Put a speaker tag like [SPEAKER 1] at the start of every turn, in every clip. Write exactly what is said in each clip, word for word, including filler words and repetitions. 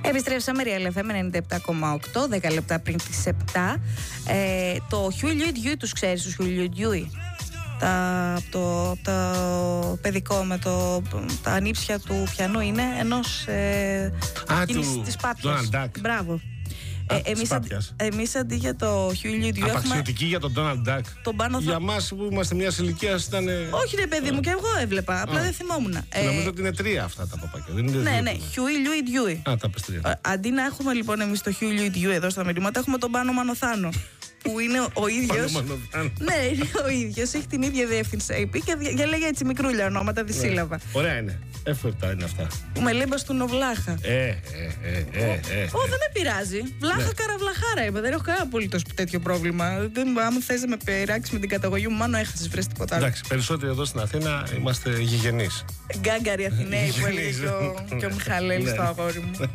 [SPEAKER 1] Επιστρέψαμε, Real εφ εμ ενενήντα επτά κόμμα οκτώ, δέκα λεπτά πριν τις επτά. Ε, το Huey Lewis Dewey, τους ξέρεις τους Huey Lewis Dewey? Τα, το, το παιδικό με το, τα ανήψια του πιανού είναι ενός ε,
[SPEAKER 2] Α,
[SPEAKER 1] κίνησης
[SPEAKER 2] του
[SPEAKER 1] της Πάπιας.
[SPEAKER 2] Μπράβο.
[SPEAKER 1] Ε, εμείς, αντί, εμείς αντί για το Huey Lewis Dewey
[SPEAKER 2] απαξιωτική για τον Donald Duck.
[SPEAKER 1] Τον πάνω θα...
[SPEAKER 2] Για εμάς που είμαστε μια ηλικία ήταν.
[SPEAKER 1] Όχι, ρε παιδί μου, και εγώ έβλεπα. Απλά δεν θυμόμουν.
[SPEAKER 2] Ε, νομίζω ότι είναι τρία αυτά τα παπάκια. Δεν είναι
[SPEAKER 1] ναι,
[SPEAKER 2] δύο,
[SPEAKER 1] ναι, Huey Lewis Dewey.
[SPEAKER 2] Α, τα πες τρία.
[SPEAKER 1] Αντί να έχουμε λοιπόν εμείς το Huey Lewis Dewey εδώ στα μηνύματα, έχουμε τον Πάνο Μανοθάνο. Που είναι ο ίδιος. Ναι, είναι ο ίδιος. Έχει την ίδια διεύθυνση και διαλέγει έτσι μικρούλια ονόματα, δυσύλλαβα.
[SPEAKER 2] Ωραία είναι. Εύκολα είναι αυτά.
[SPEAKER 1] Με λέμπα του Νοβλάχα.
[SPEAKER 2] Ε, ε, ε, ε, ε.
[SPEAKER 1] Ω, δεν με πειράζει. Βλάχα καραβλαχάρα είμαι. Δεν έχω κανένα απολύτως τέτοιο πρόβλημα. Αν θες να με πειράξει με την καταγωγή μου, μάλλον έχασες βρες τίποτα άλλο.
[SPEAKER 2] Εντάξει, περισσότεροι εδώ στην Αθήνα είμαστε γηγενείς.
[SPEAKER 1] Γκάγκαροι Αθηναίοι που έλεγε και ο Μιχαλέλης στο αγόρι μου.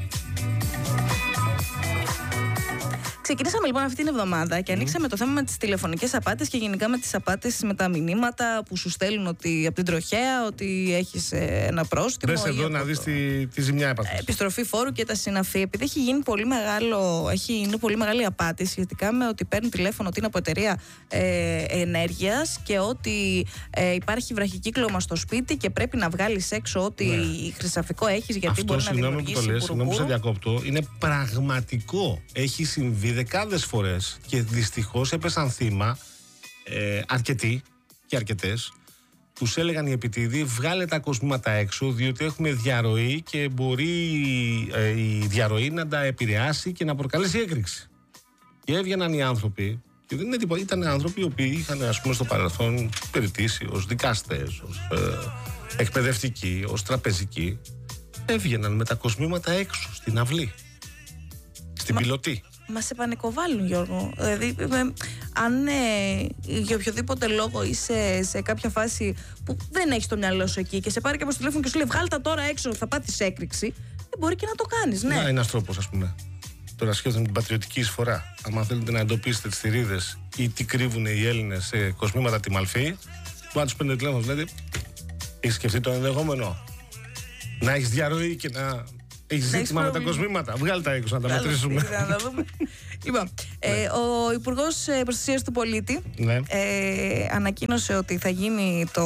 [SPEAKER 1] Ξεκινήσαμε λοιπόν αυτή την εβδομάδα και ανοίξαμε mm. το θέμα με τις τηλεφωνικές απάτες και γενικά με τις απάτες με τα μηνύματα που σου στέλνουν ότι από την τροχέα ότι έχεις ένα πρόστιμο.
[SPEAKER 2] Δες εδώ να δεις τη, τη ζημιά έπαθες.
[SPEAKER 1] Επιστροφή φόρου και τα συναφή. Επειδή έχει γίνει πολύ μεγάλο, έχει, είναι πολύ μεγάλη απάτη σχετικά με ότι παίρνουν τηλέφωνο ότι είναι από εταιρεία ε, ενέργειας και ότι ε, υπάρχει βραχικύκλωμα στο σπίτι και πρέπει να βγάλεις έξω ό,τι ναι. χρυσαφικό έχεις γιατί
[SPEAKER 2] αυτό,
[SPEAKER 1] μπορεί να δημιουργήσει
[SPEAKER 2] που το λες, συγγνώμη που σε διακόπτω, είναι πραγματικό. Έχει συμβεί δεκάδες φορές και δυστυχώς έπεσαν θύμα ε, αρκετοί και αρκετές. Τους έλεγαν οι επιτίδοι βγάλε τα κοσμήματα έξω διότι έχουμε διαρροή και μπορεί ε, η διαρροή να τα επηρεάσει και να προκαλέσει έκρηξη. Και έβγαιναν οι άνθρωποι και δεν είναι τίποτα, ήταν άνθρωποι οι οποίοι είχαν ας πούμε στο παρελθόν περιττήσει ως δικαστές, ως ε, εκπαιδευτικοί, ως τραπεζικοί. Έβγαιναν με τα κοσμήματα έξω στην αυλή, στην Μα... πιλωτή.
[SPEAKER 1] Μα σε πανικοβάλλουν, Γιώργο. Δηλαδή, ε, αν ε, για οποιοδήποτε λόγο είσαι σε κάποια φάση που δεν έχει το μυαλό σου εκεί και σε πάρει κάποιο τηλέφωνο και σου λέει βγάλ' τα τώρα έξω, θα πάθεις έκρηξη, δεν μπορεί και να το κάνεις. Ναι,
[SPEAKER 2] είναι ένας τρόπος, ας πούμε. Τώρα σκέφτομαι την πατριωτική εισφορά. Αν θέλετε να εντοπίσετε τις θηρίδες ή τι κρύβουν οι Έλληνες σε κοσμήματα τη Μαλφή, μπορεί να τους παίρνετε τηλέφωνο, δηλαδή, έχεις σκεφτεί το ενδεχόμενο να έχεις διαρροή και να. Έχει ζήτημα με τα κοσμήματα. Βγάλε τα έξω να τα μετρήσουμε.
[SPEAKER 1] Λοιπόν, ε, ο Υπουργός Προστασίας του Πολίτη ναι. ε, ανακοίνωσε ότι θα γίνει το,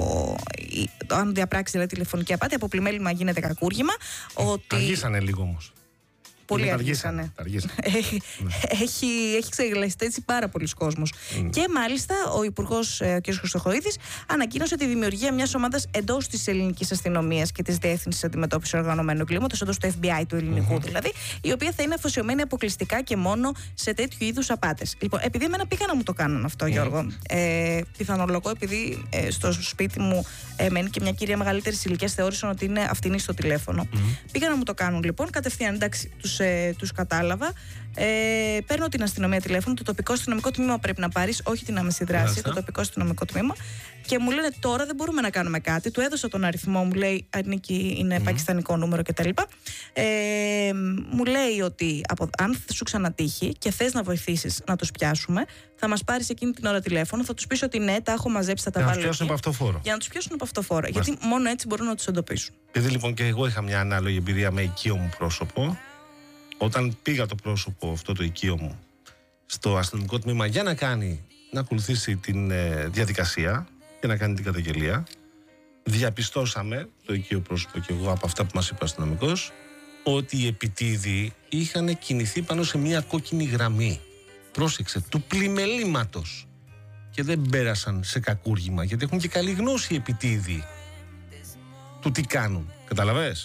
[SPEAKER 1] το αν διαπράξει δηλαδή, τηλεφωνική απάτη, από πλημέλημα γίνεται κακούργημα. Ότι...
[SPEAKER 2] Αργήσανε λίγο όμως.
[SPEAKER 1] Πολύ αργήσανε. Έχει, ναι. έχει, έχει ξεγελαστεί έτσι πάρα πολλοί κόσμος. Mm. Και μάλιστα ο Υπουργός ο κ. Χρυστοχοΐδης ανακοίνωσε τη δημιουργία μιας ομάδας εντός της ελληνικής αστυνομίας και της Διεύθυνσης Αντιμετώπισης Οργανωμένου Εγκλήματος, εντός του εφ μπι άι του ελληνικού mm-hmm. δηλαδή, η οποία θα είναι αφοσιωμένη αποκλειστικά και μόνο σε τέτοιου είδους απάτες. Λοιπόν, επειδή εμένα πήγα να μου το κάνουν αυτό, mm. Γιώργο, ε, πιθανολογώ επειδή ε, στο σπίτι μου ε, μένει και μια κυρία μεγαλύτερης ηλικίας, θεώρησαν ότι είναι αυτινή στο τηλέφωνο. Mm. Πήγα να μου το κάνουν λοιπόν, κατευθείαν εντάξει, τους Ε, τους κατάλαβα. Ε, παίρνω την αστυνομία τηλέφωνο. Το τοπικό αστυνομικό τμήμα πρέπει να πάρεις, όχι την άμεση δράση. Μάλιστα. Το τοπικό αστυνομικό τμήμα. Και μου λένε τώρα δεν μπορούμε να κάνουμε κάτι. Του έδωσα τον αριθμό, μου λέει Ανίκη, είναι mm. πακιστανικό νούμερο κτλ. Ε, μου λέει ότι από, αν σου ξανατύχει και θες να βοηθήσεις να τους πιάσουμε, θα μας πάρεις εκείνη την ώρα τηλέφωνο. Θα τους πεις ότι ναι, τα έχω μαζέψει, θα τα βάλω. Για να τους πιάσουν
[SPEAKER 2] από αυτοφόρο.
[SPEAKER 1] Για να τους πιάσουν από αυτοφόρο. Γιατί μόνο έτσι μπορούν να τους εντοπίσουν.
[SPEAKER 2] Γιατί λοιπόν και εγώ είχα μια ανάλογη εμπειρία με οικείο μου πρόσωπο. Όταν πήγα το πρόσωπο αυτό το οικείο μου στο αστυνομικό τμήμα για να κάνει, να ακολουθήσει την ε, διαδικασία και να κάνει την καταγγελία, διαπιστώσαμε, το οικείο πρόσωπο και εγώ από αυτά που μας είπε ο αστυνομικός, ότι οι επιτίδοι είχαν κινηθεί πάνω σε μια κόκκινη γραμμή. Πρόσεξε, του πλημελήματος. Και δεν πέρασαν σε κακούργημα, γιατί έχουν και καλή γνώση οι επιτίδοι του τι κάνουν. Καταλαβες?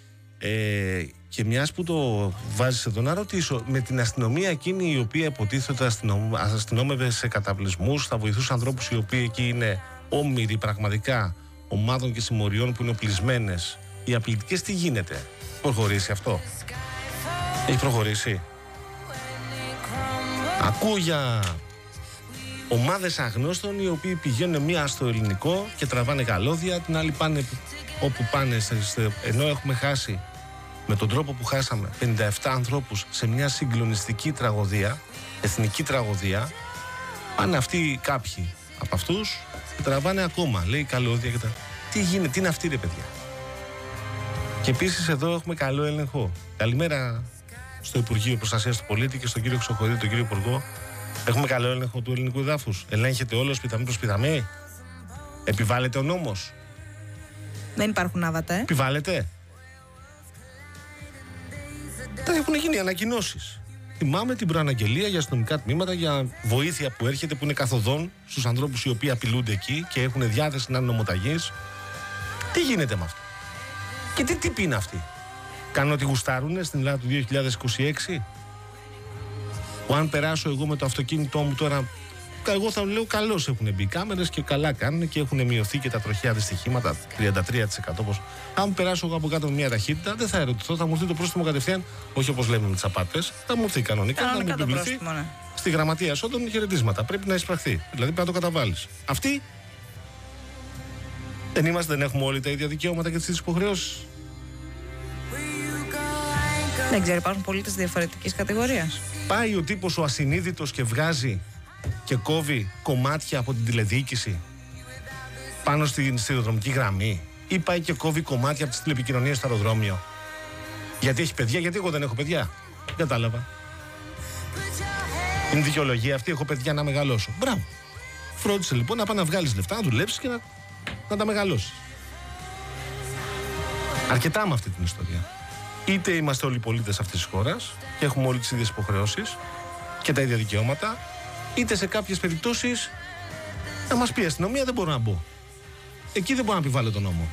[SPEAKER 2] Ε, και μιας που το βάζεις εδώ να ρωτήσω, με την αστυνομία εκείνη η οποία υποτίθεται αστυνόμευε σε καταβλισμούς, θα βοηθούσε ανθρώπους οι οποίοι εκεί είναι όμοιροι πραγματικά ομάδων και συμμοριών που είναι οπλισμένες, οι απειλητικές, τι γίνεται? Έχει προχωρήσει αυτό? Έχει προχωρήσει? Ακούω για ομάδες αγνώστων οι οποίοι πηγαίνουν μία στο ελληνικό και τραβάνε καλώδια, την άλλη πάνε όπου πάνε, ενώ έχουμε χάσει με τον τρόπο που χάσαμε πενήντα επτά ανθρώπους σε μια συγκλονιστική τραγωδία, εθνική τραγωδία, πάνε αυτοί κάποιοι από αυτούς και τραβάνε ακόμα, λέει καλώδια και τα... Τι γίνεται, τι είναι αυτή ρε παιδιά? Και Και επίσης εδώ έχουμε καλό έλεγχο. Καλημέρα στο Υπουργείο Προστασίας του Πολίτη και στον κύριο Χρυσοχοίδη, τον κύριο Υπουργό. Έχουμε καλό έλεγχο του ελληνικού εδάφους. Ελέγχεται όλο σπιταμή προς σπιταμή. Επιβάλλεται ο νόμος.
[SPEAKER 1] Δεν υπάρχουν άβατα, ε.
[SPEAKER 2] Επιβάλλεται. Τα έχουν γίνει ανακοινώσεις. Θυμάμαι την προαναγγελία για αστυνομικά τμήματα, για βοήθεια που έρχεται, που είναι καθοδόν στους ανθρώπους οι οποίοι απειλούνται εκεί και έχουν διάθεση να είναι νομοταγείς. Τι γίνεται με αυτό? Και τι τύποι είναι αυτοί? Κάνουν ότι γουστάρουνε στην Ελλάδα του δύο χιλιάδες είκοσι έξι. Που αν περάσω εγώ με το αυτοκίνητό μου τώρα, εγώ θα λέω καλώς έχουν μπει κάμερες και καλά κάνουν και έχουν μειωθεί και τα τροχαία δυστυχήματα τριάντα τρία τοις εκατό. Πως. Αν περάσω εγώ από κάτω με μια ταχύτητα, δεν θα ερωτηθώ, θα μου έρθει το πρόστιμο κατευθείαν, όχι όπως λέμε με τις απάτες, θα μου έρθει κανονικά, θα μου επιβληθεί ναι. Στη γραμματεία εσόδων χαιρετίσματα. Πρέπει να εισπραχθεί. Δηλαδή πρέπει να το καταβάλεις. Αυτοί δεν είμαστε, δεν έχουμε όλοι τα ίδια δικαιώματα και τις υποχρεώσεις.
[SPEAKER 1] Δεν ξέρω, υπάρχουν πολίτες διαφορετικής κατηγορίας.
[SPEAKER 2] Πάει ο τύπος ο ασυνείδητος και βγάζει και κόβει κομμάτια από την τηλεδιοίκηση πάνω στην σιδηροδρομική γραμμή, ή πάει και κόβει κομμάτια από τις τηλεπικοινωνίες στο αεροδρόμιο? Γιατί έχει παιδιά, γιατί εγώ δεν έχω παιδιά? Δεν κατάλαβα. Είναι δικαιολογία αυτή, έχω παιδιά να μεγαλώσω? Μπράβο. Φρόντισε λοιπόν να πάει να βγάλεις λεφτά, να δουλέψεις και να, να τα μεγαλώσεις. Αρκετά με αυτή την ιστορία. Είτε είμαστε όλοι πολίτες αυτής της χώρας και έχουμε όλοι τις ίδιες υποχρεώσεις και τα ίδια δικαιώματα, είτε σε κάποιες περιπτώσεις να μας πει η αστυνομία δεν μπορώ να μπω. Εκεί δεν μπορώ να επιβάλλω τον νόμο.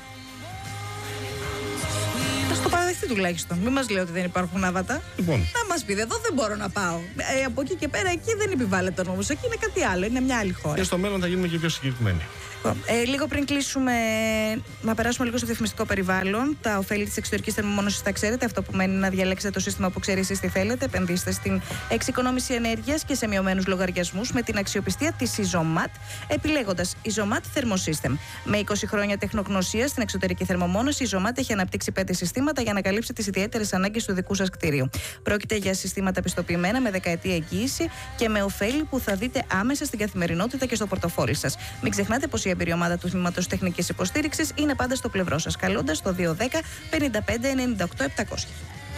[SPEAKER 1] Θα το παραδεχτεί τουλάχιστον. Μην μας λέει ότι δεν υπάρχουν άβατα.
[SPEAKER 2] Λοιπόν.
[SPEAKER 1] Να μας πει εδώ δεν μπορώ να πάω. Ε, από εκεί και πέρα εκεί δεν επιβάλλεται ο νόμος. Εκεί είναι κάτι άλλο. Είναι μια άλλη χώρα.
[SPEAKER 2] Και στο μέλλον θα γίνουμε και πιο συγκεκριμένοι.
[SPEAKER 1] Ε, λίγο πριν κλείσουμε, να περάσουμε λίγο στο διαφημιστικό περιβάλλον. Τα ωφέλη της εξωτερικής θερμομόνωσης τα ξέρετε. Αυτό που μένει να διαλέξετε το σύστημα που ξέρει εσείς τι θέλετε. Επενδύστε στην εξοικονόμηση ενέργειας και σε μειωμένους λογαριασμούς με την αξιοπιστία της Isomat, επιλέγοντας Isomat Thermosystem. Με είκοσι χρόνια τεχνογνωσία στην εξωτερική θερμομόνωση, η Isomat έχει αναπτύξει πέντε συστήματα για να καλύψει τις ιδιαίτερες ανάγκες του δικού σας κτίριου. Πρόκειται για συστήματα πιστοποιημένα με δεκαετή εγγύηση και με ωφέλη που θα δείτε άμεσα στην καθημερινότητα και στο πορτοφόλι σας. Μην ξεχνάτε πως η εμπειριομάδα του Τμήματος Τεχνικής Υποστήριξης είναι πάντα στο πλευρό σας, καλώντας το δύο ένα μηδέν πέντε πέντε εννιά οκτώ επτακόσια.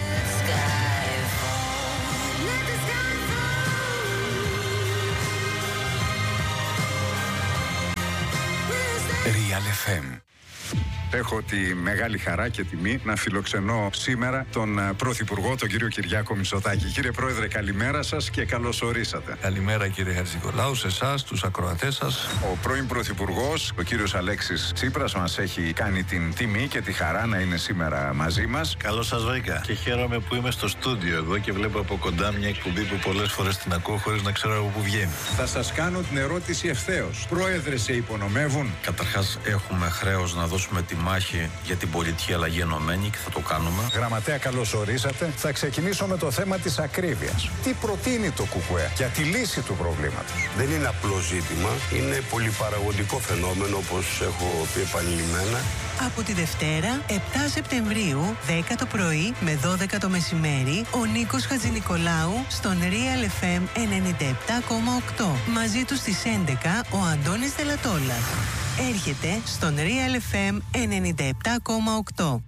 [SPEAKER 3] Real εφ εμ. Έχω τη μεγάλη χαρά και τιμή να φιλοξενώ σήμερα τον Πρωθυπουργό, τον κύριο Κυριάκο Μητσοτάκη. Κύριε Πρόεδρε, καλημέρα σας και καλώς ορίσατε.
[SPEAKER 4] Καλημέρα κύριε Χατζηνικολάου, σε εσάς, τους ακροατές σας.
[SPEAKER 3] Ο πρώην Πρωθυπουργός, ο κύριος Αλέξης Τσίπρας, μας έχει κάνει την τιμή και τη χαρά να είναι σήμερα μαζί μας.
[SPEAKER 4] Καλώς σας βρήκα και χαίρομαι που είμαι στο στούντιο εδώ και βλέπω από κοντά μια εκπομπή που πολλές φορές την ακούω χωρίς να ξέρω από πού βγαίνει.
[SPEAKER 3] Θα σας κάνω την ερώτηση ευθέως. Πρόεδρε, σε υπονομεύουν?
[SPEAKER 4] Καταρχάς, έχουμε χρέος να δώσουμε τη μάχη για την πολιτική αλλαγή ενωμένη και θα το κάνουμε.
[SPEAKER 3] Γραμματέα, καλώς ορίσατε. Θα ξεκινήσω με το θέμα της ακρίβειας. Τι προτείνει το ΚΚΕ για τη λύση του προβλήματος?
[SPEAKER 5] Δεν είναι απλό ζήτημα, είναι πολυπαραγωγικό φαινόμενο, όπως έχω πει επανειλημμένα.
[SPEAKER 6] Από τη Δευτέρα, επτά Σεπτεμβρίου, δέκα το πρωί με δώδεκα το μεσημέρι, ο Νίκος Χατζηνικολάου στον Real εφ εμ ενενήντα επτά κόμμα οκτώ. Μαζί του στις έντεκα ο Αντώνης Τελατόλας. Έρχεται στον Real εφ εμ ενενήντα επτά κόμμα οκτώ.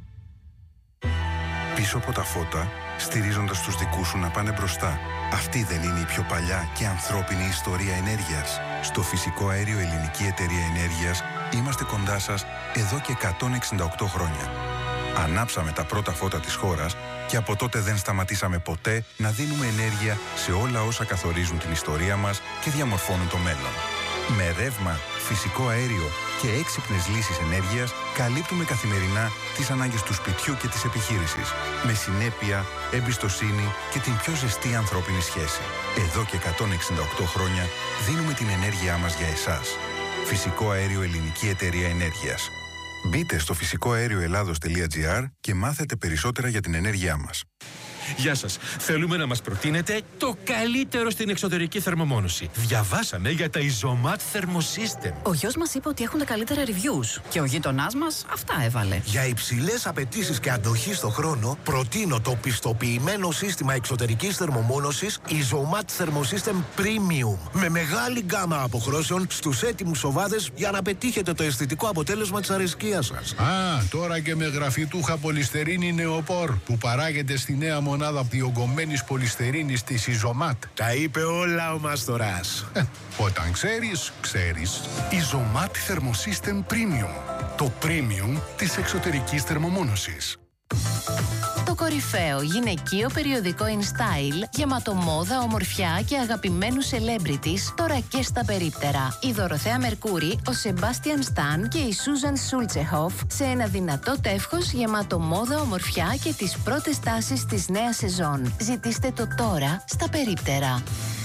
[SPEAKER 7] Πίσω από τα φώτα, στηρίζοντας τους δικούς σου να πάνε μπροστά. Αυτή δεν είναι η πιο παλιά και ανθρώπινη ιστορία ενέργειας? Στο Φυσικό Αέριο Ελληνική Εταιρεία Ενέργειας είμαστε κοντά σας εδώ και εκατόν εξήντα οκτώ χρόνια. Ανάψαμε τα πρώτα φώτα της χώρας και από τότε δεν σταματήσαμε ποτέ να δίνουμε ενέργεια σε όλα όσα καθορίζουν την ιστορία μας και διαμορφώνουν το μέλλον. Με ρεύμα, φυσικό αέριο και έξυπνες λύσεις ενέργειας καλύπτουμε καθημερινά τις ανάγκες του σπιτιού και της επιχείρησης. Με συνέπεια, εμπιστοσύνη και την πιο ζεστή ανθρώπινη σχέση. Εδώ και εκατόν εξήντα οκτώ χρόνια δίνουμε την ενέργειά μας για εσάς. Φυσικό Αέριο Ελληνική Εταιρεία Ενέργειας. Μπείτε στο φυσικό αέριο ελλάδος τελεία τζι άρ και μάθετε περισσότερα για την ενέργειά μας.
[SPEAKER 8] Γεια σας. Θέλουμε να μας προτείνετε το καλύτερο στην εξωτερική θερμομόνωση. Διαβάσαμε για τα Isomat Thermosystem.
[SPEAKER 9] Ο γιος μας είπε ότι έχουν τα καλύτερα reviews και ο γείτονάς μας αυτά έβαλε.
[SPEAKER 10] Για υψηλές απαιτήσεις και αντοχή στο χρόνο, προτείνω το πιστοποιημένο σύστημα εξωτερικής θερμομόνωσης Isomat Thermosystem Premium. Με μεγάλη γκάμα αποχρώσεων στους έτοιμους οβάδες για να πετύχετε το αισθητικό αποτέλεσμα της αρεσκίας σας.
[SPEAKER 11] Α, τώρα και με γραφιτούχα πολυστερίνη νεοπόρ που παράγεται στη νέα μονάδα διογκωμένης πολυστερίνης της Isomat.
[SPEAKER 10] Τα είπε όλα ο Μάστορας.
[SPEAKER 11] Ε, όταν ξέρεις, ξέρεις.
[SPEAKER 7] Isomat Thermosystem Premium. Το premium της εξωτερικής θερμομόνωσης.
[SPEAKER 12] Το κορυφαίο γυναικείο περιοδικό InStyle, γεμάτο μόδα, ομορφιά και αγαπημένους celebrities, τώρα και στα περίπτερα. Η Δωροθέα Μερκούρη, ο Σεμπάστιαν Σταν και η Σούζαν Σούλτσεχοφ σε ένα δυνατό τεύχος γεμάτο μόδα, ομορφιά και τις πρώτες τάσεις της νέας σεζόν. Ζητήστε το τώρα στα περίπτερα.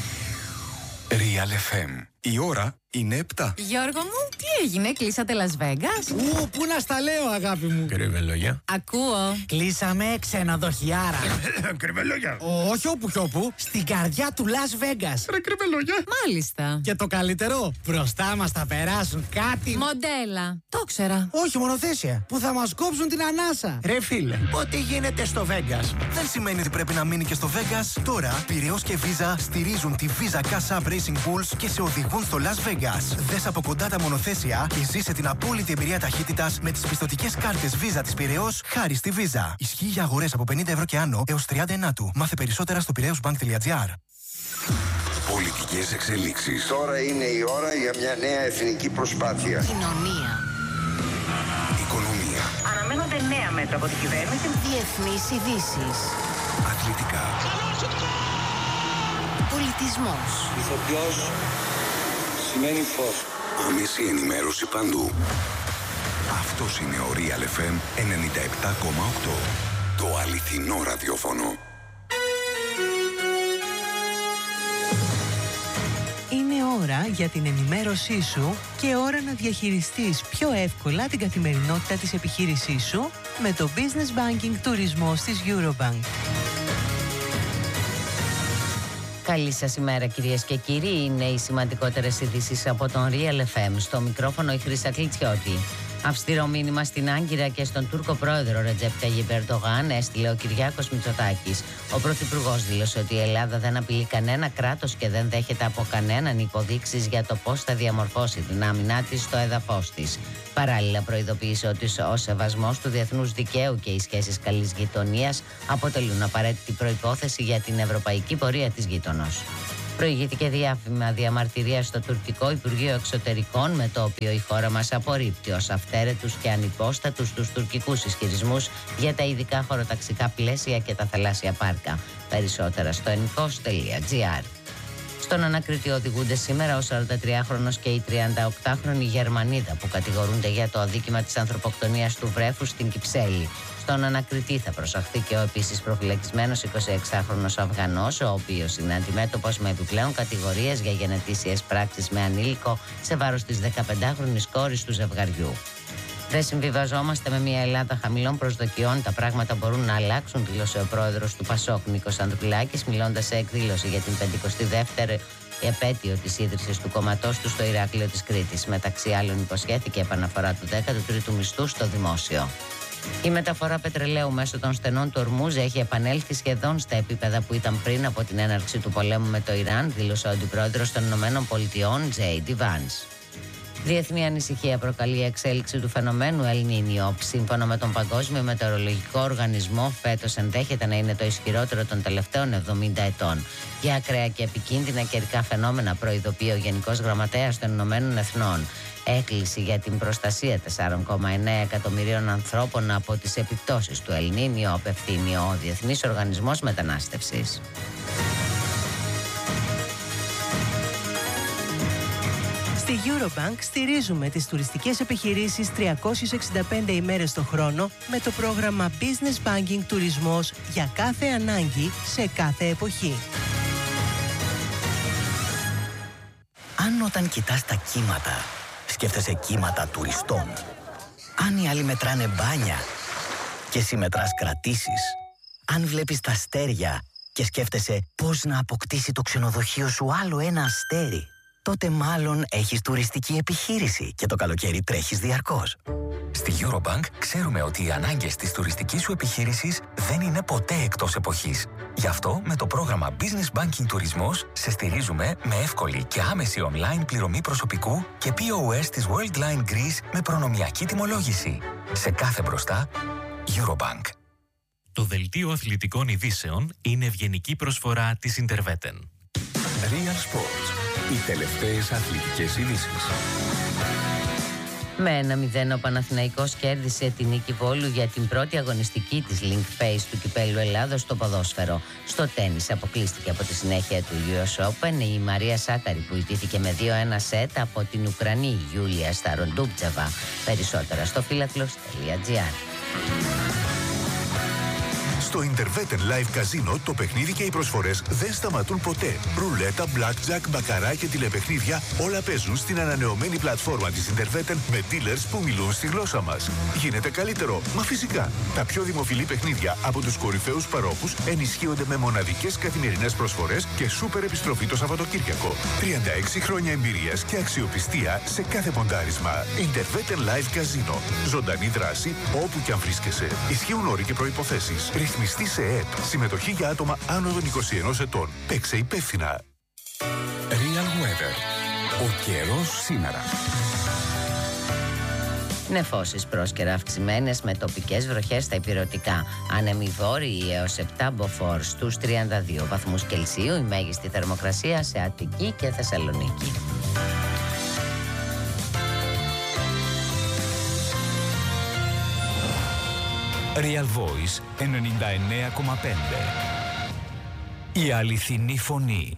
[SPEAKER 7] Real εφ εμ. Η ώρα είναι επτά.
[SPEAKER 13] Γιώργο μου, τι έγινε, κλείσατε Las Vegas?
[SPEAKER 14] Ου, πού να στα λέω, αγάπη μου.
[SPEAKER 8] Κρυβελόγια.
[SPEAKER 13] Ακούω.
[SPEAKER 14] Κλείσαμε ξενοδοχιάρα.
[SPEAKER 8] Κρυβελόγια.
[SPEAKER 14] Όχι όπου κι όπου, στην καρδιά του Las Vegas.
[SPEAKER 8] Ρε κρυβελόγια.
[SPEAKER 13] Μάλιστα.
[SPEAKER 14] Και το καλύτερο, μπροστά μας θα περάσουν κάτι.
[SPEAKER 13] Μοντέλα. Το ξέρα.
[SPEAKER 14] Όχι, μονοθέσια. Που θα μας κόψουν την ανάσα.
[SPEAKER 10] Ρε φίλε, ό,τι γίνεται στο Vegas δεν σημαίνει ότι πρέπει να μείνει και στο Vegas. Τώρα, Πειραιώς και Visa στηρίζουν τη Visa Cash App Racing Pools και σε οδηγούν στο Las Vegas. Δες από κοντά τα μονοθέσια και ζήσε την απόλυτη εμπειρία ταχύτητας με τις πιστωτικές κάρτες Visa της Πειραιώς χάρη στη Visa. Ισχύει για αγορές από πενήντα ευρώ και άνω έως τριάντα ενάτου. Μάθε περισσότερα στο πειραιώσbank.gr.
[SPEAKER 7] Πολιτικές εξελίξεις.
[SPEAKER 15] Τώρα είναι η ώρα για μια νέα εθνική προσπάθεια.
[SPEAKER 12] Κοινωνία.
[SPEAKER 7] Οικονομία.
[SPEAKER 12] Αναμένονται νέα μέτρα από την κυβέρνηση. Διεθνείς ειδήσεις.
[SPEAKER 7] Αθλητικά.
[SPEAKER 12] Πολιτισμός.
[SPEAKER 15] Ηθοποιός σημαίνει φως.
[SPEAKER 7] Άμεση ενημέρωση παντού. Αυτός είναι ο Real εφ εμ ενενήντα επτά κόμμα οκτώ. Το αληθινό ραδιόφωνο.
[SPEAKER 6] Είναι ώρα για την ενημέρωσή σου και ώρα να διαχειριστείς πιο εύκολα την καθημερινότητα της επιχείρησής σου με το Business Banking Τουρισμός της Eurobank.
[SPEAKER 16] Καλή σας ημέρα κυρίες και κύριοι, είναι οι σημαντικότερες ειδήσεις από τον Real εφ εμ. Στο μικρόφωνο η Χρύσα Κλιτσιώτη. Αυστηρό μήνυμα στην Άγκυρα και στον Τούρκο πρόεδρο Ρετζέπ Ταγιπ Ερντογάν έστειλε ο Κυριάκος Μητσοτάκης. Ο πρωθυπουργός δήλωσε ότι η Ελλάδα δεν απειλεί κανένα κράτος και δεν δέχεται από κανέναν υποδείξεις για το πώς θα διαμορφώσει την άμυνά της στο έδαφος της. Παράλληλα, προειδοποίησε ότι ο σεβασμός του διεθνούς δικαίου και οι σχέσεις καλής γειτονίας αποτελούν απαραίτητη προϋπόθεση για την ευρωπαϊκή πορεία της γείτονος. Προηγήθηκε διάφημα διαμαρτυρία στο τουρκικό Υπουργείο Εξωτερικών, με το οποίο η χώρα μας απορρίπτει ως αυθαίρετους και ανυπόστατους τους τουρκικούς ισχυρισμούς για τα ειδικά χωροταξικά πλαίσια και τα θαλάσσια πάρκα. Περισσότερα στο ενικός τελεία τζι άρ. Στον ανακριτή οδηγούνται σήμερα ο σαραντατριάχρονος και η τριανταοκτάχρονη Γερμανίδα που κατηγορούνται για το αδίκημα της ανθρωποκτονίας του βρέφους στην Κυψέλη. Στον ανακριτή θα προσαχθεί και ο επίσης προφυλακισμένος εικοσιεξάχρονος Αφγανός, ο οποίος είναι αντιμέτωπος με επιπλέον κατηγορίες για γενετήσιες πράξεις με ανήλικο σε βάρος της δεκαπεντάχρονης κόρης του ζευγαριού. Δεν συμβιβαζόμαστε με μια Ελλάδα χαμηλών προσδοκιών. Τα πράγματα μπορούν να αλλάξουν, δήλωσε ο πρόεδρος του Πασόκ Νίκος Ανδρουλάκης, μιλώντας σε εκδήλωση για την πενηκοστή δεύτερη επέτειο της ίδρυσης του κόμματός του στο Ηράκλειο της Κρήτης. Μεταξύ άλλων, υποσχέθηκε επαναφορά του δέκατου τρίτου μισθού στο δημόσιο. Η μεταφορά πετρελαίου μέσω των στενών του Ορμούζ έχει επανέλθει σχεδόν στα επίπεδα που ήταν πριν από την έναρξη του πολέμου με το Ιράν, δήλωσε ο αντιπρόεδρος των Ηνωμένων Πολιτειών, τζέι ντι Vance. Διεθνή ανησυχία προκαλεί η εξέλιξη του φαινομένου El Niño. Σύμφωνα με τον Παγκόσμιο Μετεωρολογικό Οργανισμό, φέτος ενδέχεται να είναι το ισχυρότερο των τελευταίων εβδομήντα ετών. Για ακραία και επικίνδυνα καιρικά φαινόμενα προειδοποιεί ο Γενικός Γραμματέας των Ηνωμένων Εθνών. Έκκληση για την προστασία τεσσάρων κόμμα εννέα εκατομμυρίων ανθρώπων από τις επιπτώσεις του El Niño απευθύνει ο Διεθνής Οργανισμός Μετανάστευσης.
[SPEAKER 6] Στη Eurobank στηρίζουμε τις τουριστικές επιχειρήσεις τριακόσιες εξήντα πέντε ημέρες το χρόνο με το πρόγραμμα Business Banking Τουρισμός για κάθε ανάγκη σε κάθε εποχή.
[SPEAKER 17] Αν όταν κοιτάς τα κύματα, σκέφτεσαι κύματα τουριστών. Αν οι άλλοι μετράνε μπάνια και εσύ μετράς κρατήσεις, Αν βλέπεις τα αστέρια και σκέφτεσαι πώς να αποκτήσει το ξενοδοχείο σου άλλο ένα αστέρι, τότε μάλλον έχεις τουριστική επιχείρηση και το καλοκαίρι τρέχεις διαρκώς.
[SPEAKER 18] Στη Eurobank ξέρουμε ότι οι ανάγκες της τουριστικής σου επιχείρησης δεν είναι ποτέ εκτός εποχής. Γι' αυτό με το πρόγραμμα Business Banking Τουρισμός σε στηρίζουμε με εύκολη και άμεση online πληρωμή προσωπικού και πι ο ες της Worldline Greece με προνομιακή τιμολόγηση. Σε κάθε μπροστά, Eurobank.
[SPEAKER 19] Το δελτίο αθλητικών ειδήσεων είναι ευγενική προσφορά της Interveten.
[SPEAKER 20] Real Sports. Οι τελευταίες αθλητικές ειδήσεις.
[SPEAKER 16] Με ένα μηδέν ο Παναθηναϊκός κέρδισε την νίκη Βόλου για την πρώτη αγωνιστική της Link Phase του Κυπέλλου Ελλάδος στο ποδόσφαιρο. Στο τένις αποκλείστηκε από τη συνέχεια του γιου ες Open η Μαρία Σάκαρη που ιτήθηκε με δύο ένα σετ από την Ουκρανή Γιούλια Σταροντούμπτζεβα. Περισσότερα στο φύλακλος τελεία τζι άρ.
[SPEAKER 21] Στο Interveten Live Casino το παιχνίδι και οι προσφορές δεν σταματούν ποτέ. Ρουλέτα, blackjack, μπακαρά και τηλεπαιχνίδια όλα παίζουν στην ανανεωμένη πλατφόρμα της Interveten με dealers που μιλούν στη γλώσσα μας. Γίνεται καλύτερο, μα φυσικά. Τα πιο δημοφιλή παιχνίδια από τους κορυφαίους παρόχους ενισχύονται με μοναδικές καθημερινές προσφορές και σούπερ επιστροφή το Σαββατοκύριακο. τριάντα έξι χρόνια εμπειρίας και αξιοπιστία σε κάθε ποντάρισμα. Interveten Live Casino. Ζωντανή δράση όπου και αν βρίσκεσαι. Ισχύουν όροι και προϋποθέσεις. Ρυθμιστή σε ΕΕΠ. Συμμετοχή για άτομα άνω των είκοσι ενός ετών. Παίξε υπεύθυνα.
[SPEAKER 20] Real Weather. Ο καιρός σήμερα.
[SPEAKER 16] Νεφώσεις πρόσκαιρα αυξημένες με τοπικές βροχές στα ηπειρωτικά. Άνεμοι βόρειοι έως επτά μποφόρ στους τριάντα δύο βαθμούς Κελσίου. Η μέγιστη θερμοκρασία σε Αττική και Θεσσαλονίκη.
[SPEAKER 20] Real Voice ενενήντα εννέα κόμμα πέντε. Η αληθινή φωνή.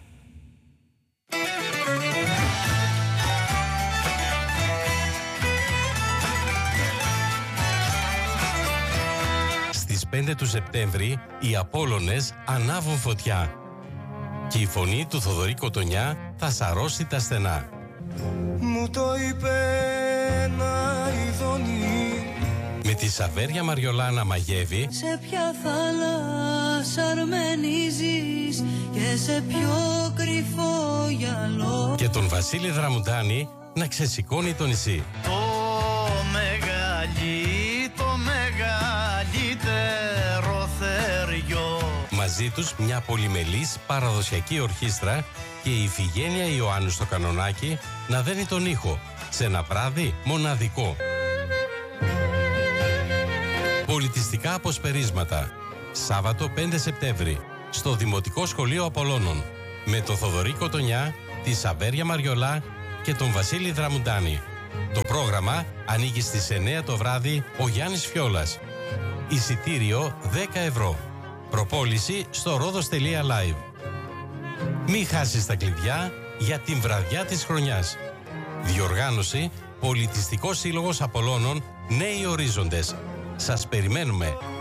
[SPEAKER 8] Στις πέντε του Σεπτέμβρη οι Απόλλωνες ανάβουν φωτιά και η φωνή του Θοδωρή Κοτονιά θα σαρώσει τα στενά.
[SPEAKER 22] Μου το είπε ένα ειδονή.
[SPEAKER 8] Με τη Σαβέρια Μαριολά να μαγεύει,
[SPEAKER 22] Σε ποια θάλασσα αρμενίζεις και σε ποιο κρυφό γυαλό.
[SPEAKER 8] και τον Βασίλη Δραμουντάνη να ξεσηκώνει το νησί.
[SPEAKER 22] Το μεγαλύ, το μεγαλύτερο θεριό.
[SPEAKER 8] Μαζί τους μια πολυμελής παραδοσιακή ορχήστρα και η Ιφηγένεια Ιωάννου στο κανονάκι να δένει τον ήχο σε ένα βράδυ μοναδικό. Πολιτιστικά αποσπερίσματα. Σάββατο πέντε Σεπτέμβρη στο Δημοτικό Σχολείο Απολώνων με τον Θοδωρή Κοτονιά, τη Σαβέρια Μαριολά και τον Βασίλη Δραμουντάνη. Το πρόγραμμα ανοίγει στις εννέα το βράδυ ο Γιάννης Φιόλας. Εισιτήριο δέκα ευρώ. Προπόληση στο ρόδος τελεία live. Μη χάσεις τα κλειδιά για την βραδιά της χρονιάς. Διοργάνωση Πολιτιστικός Σύλλογος Απολώνων Νέοι Ορίζοντες. Σας περιμένουμε.